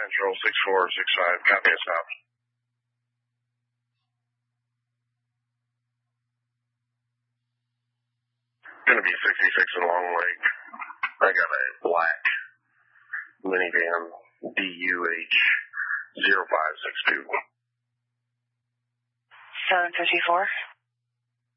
Central, 6465, copy us out. Gonna be 66 in Long Lake. I got a black minivan, DUH 0562. 754.